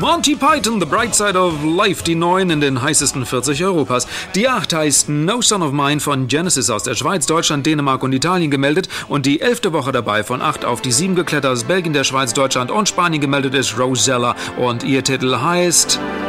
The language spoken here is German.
Monty Python, The Bright Side of Life, die 9 in den heißesten 40 Europas. Die 8 heißt No Son of Mine von Genesis aus der Schweiz, Deutschland, Dänemark und Italien gemeldet. Und die 11. Woche dabei von 8 auf die 7 geklettert aus Belgien, der Schweiz, Deutschland und Spanien gemeldet ist Rosella. Und ihr Titel heißt